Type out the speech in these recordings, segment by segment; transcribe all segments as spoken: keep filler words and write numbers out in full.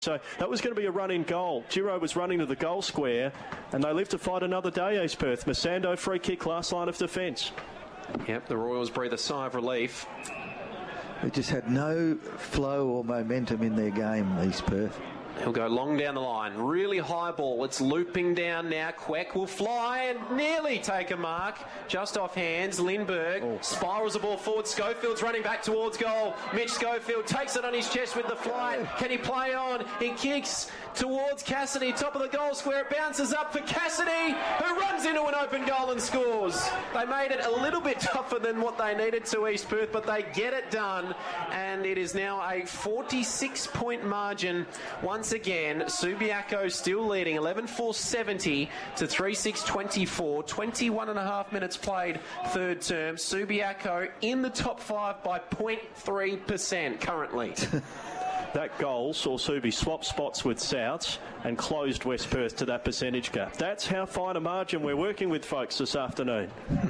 So that was going to be a run in goal. Giro was running to the goal square, and they live to fight another day, East Perth. Masando free kick, last line of defence. Yep, the Royals breathe a sigh of relief. They just had no flow or momentum in their game, East Perth. He'll go long down the line. Really high ball. It's looping down now. Queck will fly and nearly take a mark. Just off hands. Lindbergh oh. spirals the ball forward. Schofield's running back towards goal. Mitch Schofield takes it on his chest with the flight. Can he play on? He kicks towards Cassidy. Top of the goal square. It bounces up for Cassidy, who runs into an open goal and scores. They made it a little bit tougher than what they needed to, East Perth, but they get it done. And it is now a forty-six point margin. Once again, Subiaco still leading eleven four seventy to three six twenty-four. twenty-one and a half minutes played third term. Subiaco in the top five by zero point three percent currently. That goal saw Subi swap spots with Souths and closed West Perth to that percentage gap. That's how fine a margin we're working with, folks, this afternoon.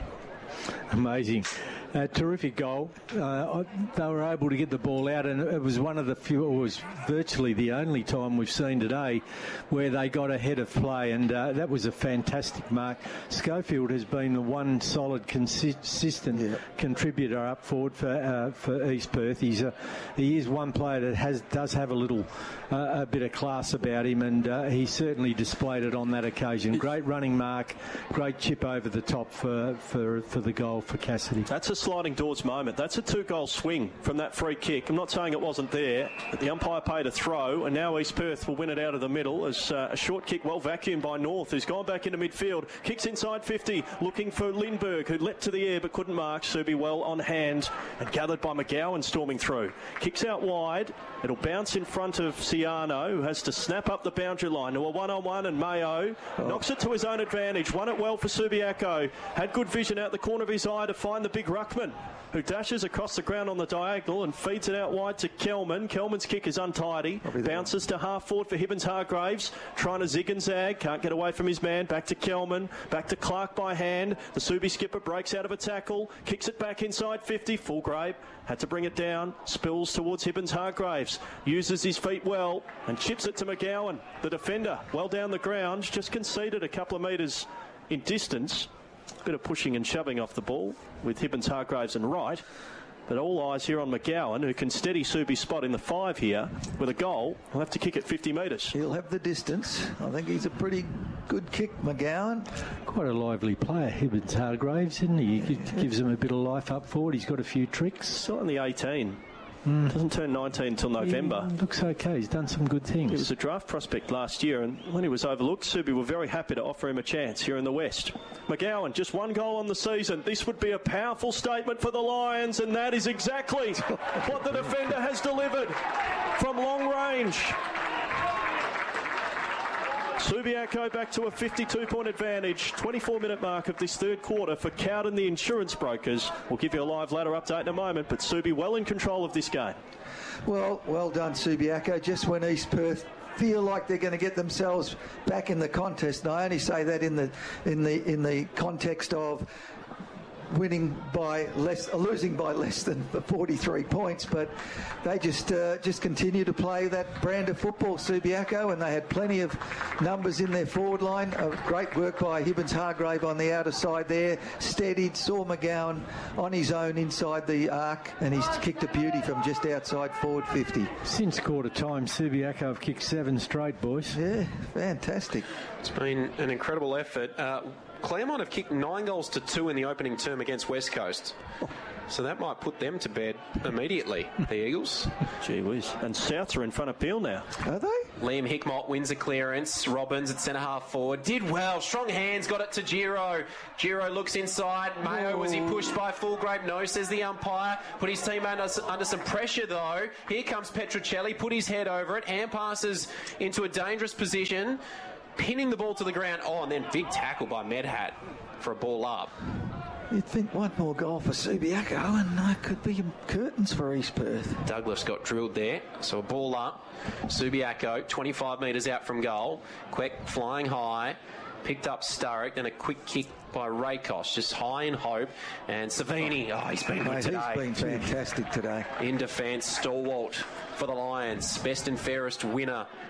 Amazing. Uh, terrific goal. Uh, they were able to get the ball out, and it was one of the few, it was virtually the only time we've seen today where they got ahead of play, and uh, that was a fantastic mark. Schofield has been the one solid, consistent yeah. contributor up forward for uh, for East Perth. He's a, he is one player that has does have a little uh, a bit of class about him, and uh, he certainly displayed it on that occasion. Great running mark, great chip over the top for for, for the goal for Cassidy. That's a sliding doors moment. That's a two-goal swing from that free kick. I'm not saying it wasn't there, but the umpire paid a throw, and now East Perth will win it out of the middle as uh, a short kick, well vacuumed by North, who's gone back into midfield. Kicks inside fifty, looking for Lindbergh, who leapt to the air but couldn't mark. Subi well on hand and gathered by McGowan storming through. Kicks out wide. It'll bounce in front of Ciano, who has to snap up the boundary line to a one-on-one, and Mayo oh. knocks it to his own advantage. Won it well for Subiaco. Had good vision out the corner of his eye to find the big ruckman, who dashes across the ground on the diagonal and feeds it out wide to Kelman. Kelman's kick is untidy. Bounces to half forward for Hibbins Hargraves. Trying to zig and zag. Can't get away from his man. Back to Kelman. Back to Clark by hand. The Subi skipper breaks out of a tackle. Kicks it back inside fifty. Fullgrave had to bring it down. Spills towards Hibbins Hargraves. Uses his feet well and chips it to McGowan. The defender well down the ground. Just conceded a couple of metres in distance. Bit of pushing and shoving off the ball with Hibbins Hargraves and Wright. But all eyes here on McGowan, who can steady Subi's spot in the five here with a goal. He'll have to kick it fifty metres. He'll have the distance. I think he's a pretty good kick, McGowan. Quite a lively player, Hibbins Hargraves, isn't he? He gives him a bit of life up forward. He's got a few tricks. Still on the eighteen. Mm. Doesn't turn nineteen until November. He looks okay. He's done some good things. He was a draft prospect last year, and when he was overlooked, Subi were very happy to offer him a chance here in the West. McGowan, just one goal on the season. This would be a powerful statement for the Lions, and that is exactly what the defender has delivered from long range. Subiaco back to a fifty-two point advantage. twenty-four minute mark of this third quarter for Cowden, the insurance brokers. We'll give you a live ladder update in a moment, but Subi well in control of this game. Well, well done, Subiaco. Just when East Perth feel like they're going to get themselves back in the contest, and I only say that in the in the in the context of winning by less, uh, losing by less than forty-three points, but they just uh, just continue to play that brand of football, Subiaco, and they had plenty of numbers in their forward line. Uh, great work by Hibbins Hargrave on the outer side there, steadied, saw McGowan on his own inside the arc, and he's kicked a beauty from just outside forward fifty. Since quarter time, Subiaco have kicked seven straight, boys. Yeah, fantastic. It's been an incredible effort. Uh, Claremont have kicked nine goals to two in the opening term against West Coast. So that might put them to bed immediately, the Eagles. Gee whiz. And Souths are in front of Peel now. Are they? Liam Hickmott wins a clearance. Robbins at centre-half forward. Did well. Strong hands. Got it to Giro. Giro looks inside. Mayo, was he pushed by Fullgrave? No, says the umpire. Put his team under, under some pressure, though. Here comes Petruccelli. Put his head over it. Hand passes into a dangerous position. Pinning the ball to the ground. Oh, and then big tackle by Medhat for a ball up. You'd think one more goal for Subiaco and uh, could be curtains for East Perth. Douglas got drilled there, so a ball up. Subiaco, twenty-five metres out from goal. Queck flying high. picked up Sturrock, then a quick kick by Rakos, just high in hope. And Savini, oh, he's been good Mate, today. he's been fantastic today. In defence, stalwart for the Lions. Best and fairest winner